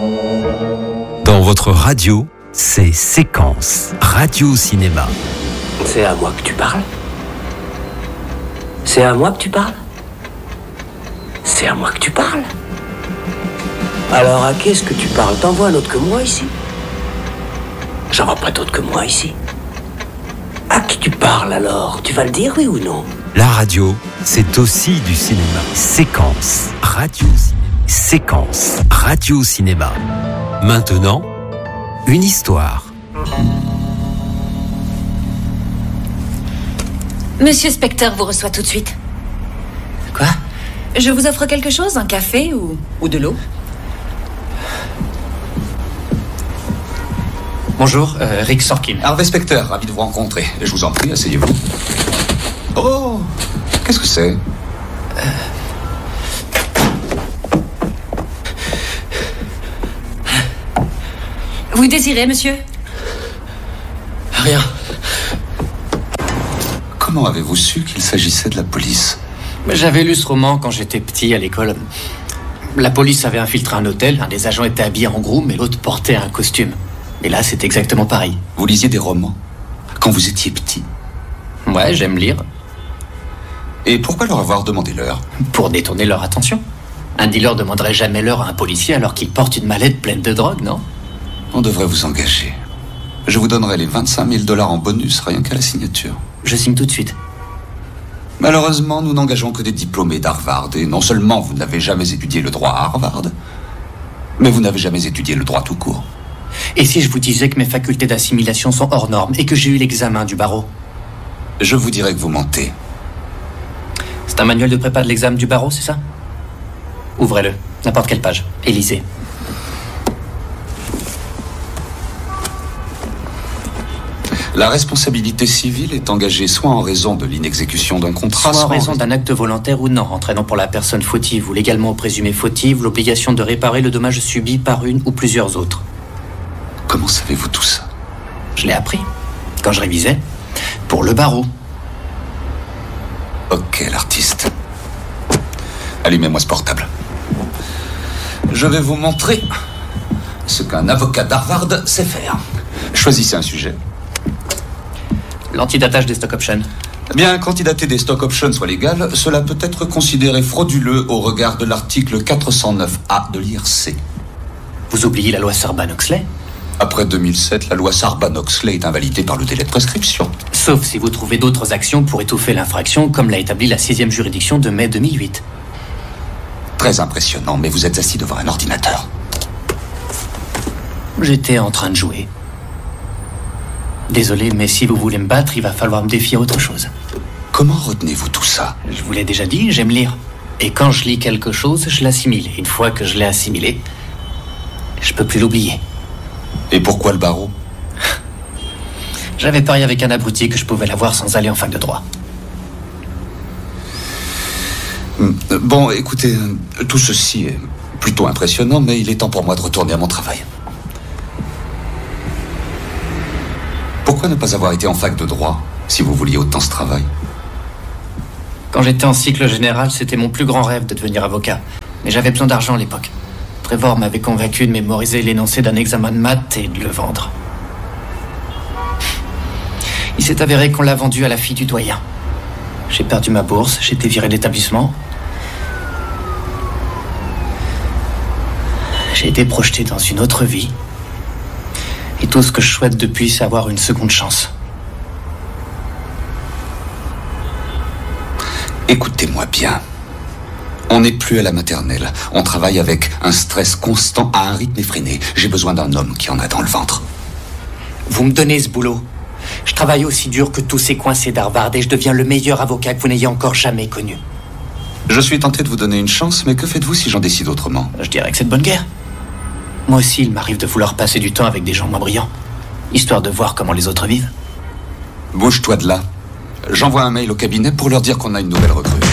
Dans votre radio, c'est Séquence, radio-cinéma. C'est à moi que tu parles? C'est à moi que tu parles? C'est à moi que tu parles? Alors à qui est-ce que tu parles? T'en vois un autre que moi ici? J'en vois pas d'autre que moi ici. À qui tu parles alors? Tu vas le dire, oui ou non? La radio, c'est aussi du cinéma. Séquence, radio-cinéma. Séquence, radio-cinéma. Maintenant, une histoire. Monsieur Specter vous reçoit tout de suite. Quoi? Je vous offre quelque chose, un café ou de l'eau? Bonjour, Rick Sorkin. Harvey Specter, ravi de vous rencontrer. Je vous en prie, asseyez-vous. Oh, qu'est-ce que c'est? Vous désirez, monsieur? Rien. Comment avez-vous su qu'il s'agissait de la police? J'avais lu ce roman quand j'étais petit à l'école. La police avait infiltré un hôtel, un des agents était habillé en groom et l'autre portait un costume. Et là, c'est exactement pareil. Vous lisiez des romans quand vous étiez petit? Ouais, j'aime lire. Et pourquoi leur avoir demandé l'heure? Pour détourner leur attention. Un dealer demanderait jamais l'heure à un policier alors qu'il porte une mallette pleine de drogue, non? On devrait vous engager. Je vous donnerai les 25 000 $ en bonus rien qu'à la signature. Je signe tout de suite. Malheureusement, nous n'engageons que des diplômés d'Harvard. Et non seulement vous n'avez jamais étudié le droit à Harvard, mais vous n'avez jamais étudié le droit tout court. Et si je vous disais que mes facultés d'assimilation sont hors normes et que j'ai eu l'examen du barreau? Je vous dirais que vous mentez. C'est un manuel de prépa de l'examen du barreau, c'est ça? Ouvrez-le, n'importe quelle page, et lisez. La responsabilité civile est engagée soit en raison de l'inexécution d'un contrat, soit en raison d'un acte volontaire ou non, entraînant pour la personne fautive ou légalement présumée fautive l'obligation de réparer le dommage subi par une ou plusieurs autres. Comment savez-vous tout ça? Je l'ai appris quand je révisais pour le barreau. Ok, l'artiste. Allumez-moi ce portable. Je vais vous montrer ce qu'un avocat d'Harvard sait faire. Choisissez un sujet. L'antidatage des stock options. Bien qu'antidater des stock options soit légal, cela peut être considéré frauduleux au regard de l'article 409A de l'IRC. Vous oubliez la loi Sarbanes-Oxley? Après 2007, la loi Sarbanes-Oxley est invalidée par le délai de prescription. Sauf si vous trouvez d'autres actions pour étouffer l'infraction, comme l'a établi la 6e juridiction de mai 2008. Très impressionnant, mais vous êtes assis devant un ordinateur. J'étais en train de jouer. Désolé, mais si vous voulez me battre, il va falloir me défier autre chose. Comment retenez-vous tout ça? Je vous l'ai déjà dit, j'aime lire. Et quand je lis quelque chose, je l'assimile. Une fois que je l'ai assimilé, je peux plus l'oublier. Et pourquoi le barreau? J'avais parié avec un abruti que je pouvais l'avoir sans aller en fac de droit. Bon, écoutez, tout ceci est plutôt impressionnant, mais il est temps pour moi de retourner à mon travail. Pourquoi ne pas avoir été en fac de droit, si vous vouliez autant ce travail? Quand j'étais en cycle général, c'était mon plus grand rêve de devenir avocat. Mais j'avais besoin d'argent à l'époque. Trevor m'avait convaincu de mémoriser l'énoncé d'un examen de maths et de le vendre. Il s'est avéré qu'on l'a vendu à la fille du doyen. J'ai perdu ma bourse, j'ai été viré d'établissement. J'ai été projeté dans une autre vie. Et tout ce que je souhaite depuis, c'est avoir une seconde chance. Écoutez-moi bien. On n'est plus à la maternelle. On travaille avec un stress constant à un rythme effréné. J'ai besoin d'un homme qui en a dans le ventre. Vous me donnez ce boulot. Je travaille aussi dur que tous ces coincés d'Harvard et je deviens le meilleur avocat que vous n'ayez encore jamais connu. Je suis tenté de vous donner une chance, mais que faites-vous si j'en décide autrement? Je dirais que c'est de bonne guerre. Moi aussi, il m'arrive de vouloir passer du temps avec des gens moins brillants, histoire de voir comment les autres vivent. Bouge-toi de là. J'envoie un mail au cabinet pour leur dire qu'on a une nouvelle recrue.